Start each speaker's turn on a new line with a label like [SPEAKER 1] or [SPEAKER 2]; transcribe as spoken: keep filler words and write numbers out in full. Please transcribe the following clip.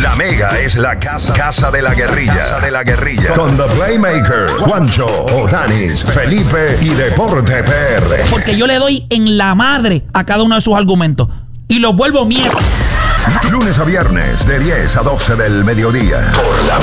[SPEAKER 1] La Mega es la casa, casa de la guerrilla. Casa de la guerrilla. Con The Playmaker, Juancho, Odanis, Felipe y Deporte P R.
[SPEAKER 2] Porque yo le doy en la madre a cada uno de sus argumentos y los vuelvo mierda.
[SPEAKER 1] Lunes a viernes de diez a doce del mediodía. Por la